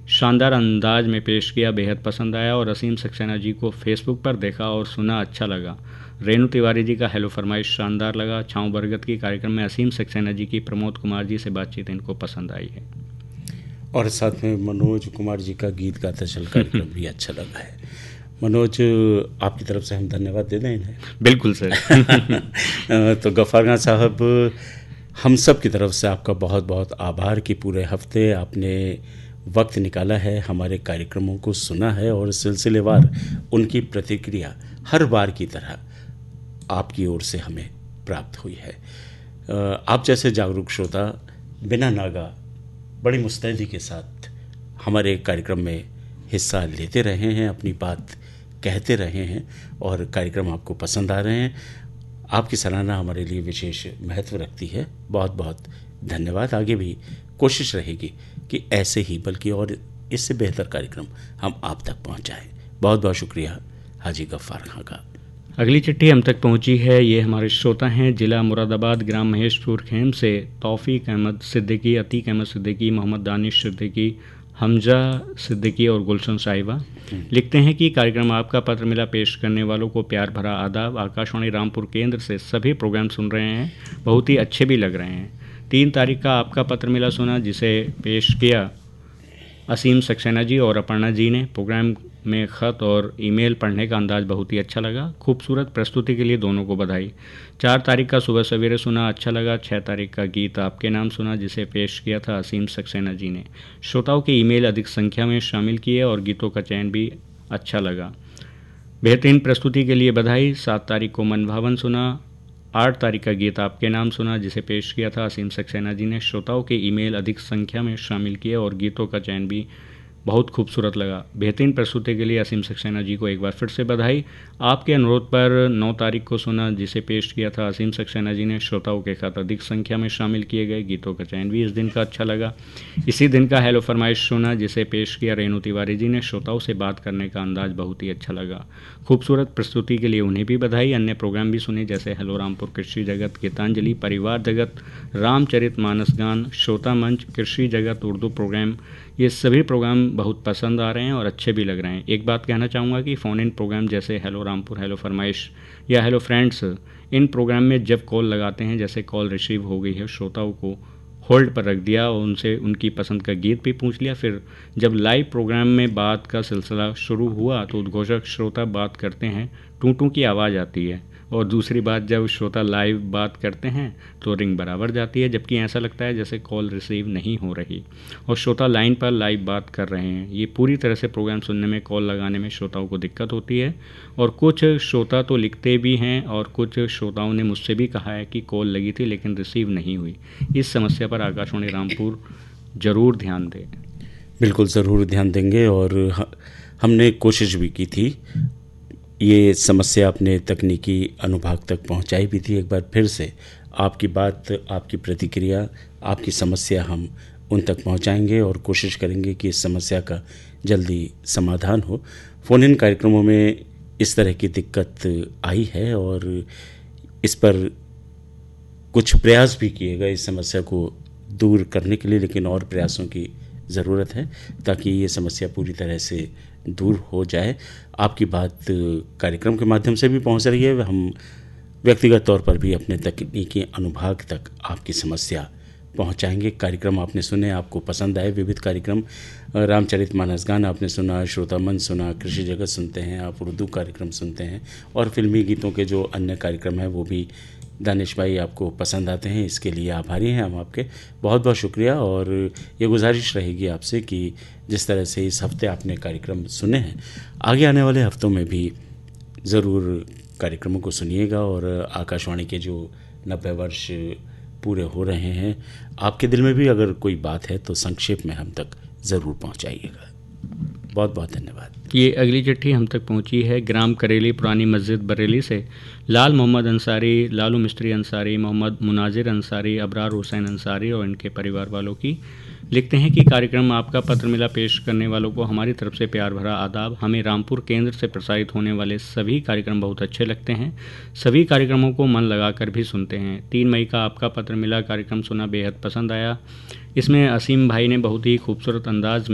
शानदार अंदाज में पेश किया, बेहद पसंद आया। और असीम सक्सेना जी को फेसबुक पर देखा और सुना, अच्छा लगा। रेणु तिवारी जी का हेलो फरमाइश शानदार लगा। छाँव बरगद की कार्यक्रम में असीम सक्सेना जी की प्रमोद कुमार जी से बातचीत इनको पसंद आई है। और साथ में मनोज कुमार जी का गीत गाता चल कार्यक्रम भी अच्छा लगा है। मनोज, आपकी तरफ से हम धन्यवाद दे दें इन्हें। बिल्कुल सर। तो गफ्फार खान साहब, हम सब की तरफ से आपका बहुत बहुत आभार कि पूरे हफ्ते आपने वक्त निकाला है, हमारे कार्यक्रमों को सुना है और सिलसिलेवार उनकी प्रतिक्रिया हर बार की तरह आपकी ओर से हमें प्राप्त हुई है। आप जैसे जागरूक श्रोता बिना नागा बड़ी मुस्तैदी के साथ हमारे कार्यक्रम में हिस्सा लेते रहे हैं, अपनी बात कहते रहे हैं और कार्यक्रम आपको पसंद आ रहे हैं। आपकी सराहना हमारे लिए विशेष महत्व रखती है। बहुत बहुत धन्यवाद। आगे भी कोशिश रहेगी कि ऐसे ही बल्कि और इससे बेहतर कार्यक्रम हम आप तक पहुंचाएं। बहुत बहुत शुक्रिया हाजी गफ्फार खां का। अगली चिट्ठी हम तक पहुंची है। ये हमारे श्रोता हैं जिला मुरादाबाद, ग्राम महेशपुर खेम से तौफीक अहमद सिद्दीकी, अतीक अहमद सिद्दीकी, मोहम्मद दानिश सिद्दीकी, हमजा सिद्दीकी और गुलशन साहिबा। लिखते हैं कि कार्यक्रम आपका पत्र मिला पेश करने वालों को प्यार भरा आदाब। आकाशवाणी रामपुर केंद्र से सभी प्रोग्राम सुन रहे हैं, बहुत ही अच्छे भी लग रहे हैं। 3 तारीख का आपका पत्र मिला सुना, जिसे पेश किया असीम सक्सेना जी और अपर्णा जी ने। प्रोग्राम में ख़त और ईमेल पढ़ने का अंदाज़ बहुत ही अच्छा लगा। खूबसूरत प्रस्तुति के लिए दोनों को बधाई। 4 तारीख का सुबह सवेरे सुना, अच्छा लगा। 6 तारीख का गीत आपके नाम सुना, जिसे पेश किया था असीम सक्सेना जी ने। श्रोताओं के ईमेल अधिक संख्या में शामिल किए और गीतों का चयन भी अच्छा लगा। बेहतरीन प्रस्तुति के लिए बधाई। 7 तारीख को मनभावन सुना। 8 तारीख का गीत आपके नाम सुना, जिसे पेश किया था असीम सक्सेना जी ने। श्रोताओं के ईमेल अधिक संख्या में शामिल किए और गीतों का चयन भी बहुत खूबसूरत लगा। बेहतरीन प्रस्तुति के लिए असीम सक्सेना जी को एक बार फिर से बधाई। आपके अनुरोध पर 9 तारीख को सुना, जिसे पेश किया था असीम सक्सेना जी ने। श्रोताओं के खत अधिक संख्या में शामिल किए गए, गीतों का चयन भी इस दिन का अच्छा लगा। इसी दिन का हेलो फरमाइश सुना, जिसे पेश किया रेणु तिवारी जी ने। श्रोताओं से बात करने का अंदाज बहुत ही अच्छा लगा। खूबसूरत प्रस्तुति के लिए उन्हें भी बधाई। अन्य प्रोग्राम भी सुने, जैसे हेलो रामपुर, कृषि जगत, गीतांजलि, परिवार जगत, रामचरित मानस गान, श्रोता मंच, कृषि जगत, उर्दू प्रोग्राम। ये सभी प्रोग्राम बहुत पसंद आ रहे हैं और अच्छे भी लग रहे हैं। एक बात कहना चाहूँगा कि फ़ोन इन प्रोग्राम जैसे हेलो रामपुर, हेलो फरमाइश या हेलो फ्रेंड्स, इन प्रोग्राम में जब कॉल लगाते हैं, जैसे कॉल रिसीव हो गई है, श्रोताओं को होल्ड पर रख दिया और उनसे उनकी पसंद का गीत भी पूछ लिया। फिर जब लाइव प्रोग्राम में बात का सिलसिला शुरू हुआ तो उद्घोषक श्रोता बात करते हैं, टू टू की आवाज़ आती है। और दूसरी बात, जब श्रोता लाइव बात करते हैं तो रिंग बराबर जाती है, जबकि ऐसा लगता है जैसे कॉल रिसीव नहीं हो रही और श्रोता लाइन पर लाइव बात कर रहे हैं। ये पूरी तरह से प्रोग्राम सुनने में, कॉल लगाने में श्रोताओं को दिक्कत होती है। और कुछ श्रोता तो लिखते भी हैं और कुछ श्रोताओं ने मुझसे भी कहा है कि कॉल लगी थी लेकिन रिसीव नहीं हुई। इस समस्या पर आकाशवाणी रामपुर ज़रूर ध्यान दें। बिल्कुल ज़रूर ध्यान देंगे। और हमने कोशिश भी की थी, ये समस्या अपने तकनीकी अनुभाग तक पहुंचाई भी थी। एक बार फिर से आपकी बात, आपकी प्रतिक्रिया, आपकी समस्या हम उन तक पहुंचाएंगे और कोशिश करेंगे कि इस समस्या का जल्दी समाधान हो। फ़ोन इन कार्यक्रमों में इस तरह की दिक्कत आई है और इस पर कुछ प्रयास भी किए गए इस समस्या को दूर करने के लिए, लेकिन और प्रयासों की ज़रूरत है ताकि ये समस्या पूरी तरह से दूर हो जाए। आपकी बात कार्यक्रम के माध्यम से भी पहुंच रही है। हम व्यक्तिगत तौर पर भी अपने तकनीकी अनुभाग तक आपकी समस्या पहुंचाएंगे। कार्यक्रम आपने सुने, आपको पसंद आए, विविध कार्यक्रम, रामचरित मानस गान आपने सुना, श्रोता मन सुना, कृषि जगत सुनते हैं आप, उर्दू कार्यक्रम सुनते हैं और फिल्मी गीतों के जो अन्य कार्यक्रम हैं वो भी दानिश भाई आपको पसंद आते हैं। इसके लिए आभारी हैं हम आपके। बहुत बहुत शुक्रिया। और ये गुजारिश रहेगी आपसे कि जिस तरह से इस हफ्ते आपने कार्यक्रम सुने हैं, आगे आने वाले हफ्तों में भी ज़रूर कार्यक्रमों को सुनिएगा। और आकाशवाणी के जो 90 वर्ष पूरे हो रहे हैं, आपके दिल में भी अगर कोई बात है तो संक्षेप में हम तक ज़रूर पहुँचाइएगा। बहुत बहुत धन्यवाद। ये अगली चिट्ठी हम तक पहुंची है ग्राम करेली, पुरानी मस्जिद, बरेली से लाल मोहम्मद अंसारी, लालू मिस्त्री अंसारी, मोहम्मद मुनाजिर अंसारी, अबरार हुसैन अंसारी और इनके परिवार वालों की। लिखते हैं कि कार्यक्रम आपका पत्र मिला पेश करने वालों को हमारी तरफ से प्यार भरा आदाब। हमें रामपुर केंद्र से प्रसारित होने वाले सभी कार्यक्रम बहुत अच्छे लगते हैं। सभी कार्यक्रमों को मन लगाकर भी सुनते हैं। 3 मई का आपका पत्र मिला कार्यक्रम सुना, बेहद पसंद आया। इसमें असीम भाई ने बहुत ही खूबसूरत अंदाज